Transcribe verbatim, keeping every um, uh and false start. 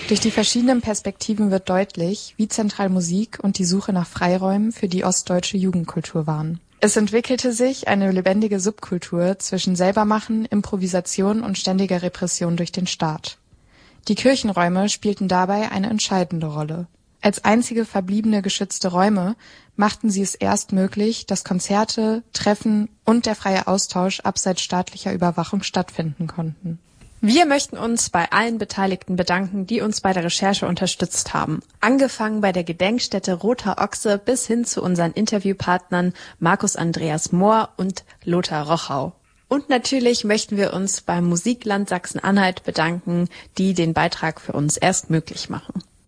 Durch die verschiedenen Perspektiven wird deutlich, wie zentral Musik und die Suche nach Freiräumen für die ostdeutsche Jugendkultur waren. Es entwickelte sich eine lebendige Subkultur zwischen Selbermachen, Improvisation und ständiger Repression durch den Staat. Die Kirchenräume spielten dabei eine entscheidende Rolle. Als einzige verbliebene geschützte Räume machten sie es erst möglich, dass Konzerte, Treffen und der freie Austausch abseits staatlicher Überwachung stattfinden konnten. Wir möchten uns bei allen Beteiligten bedanken, die uns bei der Recherche unterstützt haben. Angefangen bei der Gedenkstätte Roter Ochse bis hin zu unseren Interviewpartnern Markus Andreas Mohr und Lothar Rochau. Und natürlich möchten wir uns beim Musikland Sachsen-Anhalt bedanken, die den Beitrag für uns erst möglich machen.